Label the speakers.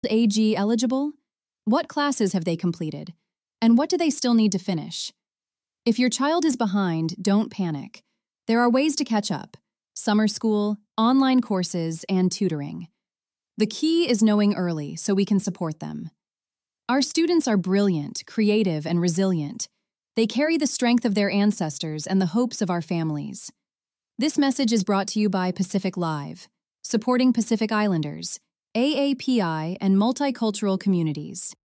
Speaker 1: AG eligible? What classes have they completed? And what do they still need to finish? If your child is behind, don't panic. There are ways to catch up: summer school, online courses, and tutoring. The key is knowing early so we can support them. Our students are brilliant, creative, and resilient. They carry the strength of their ancestors and the hopes of our families. This message is brought to you by Pacific Live, supporting Pacific Islanders, AAPI, and multicultural communities.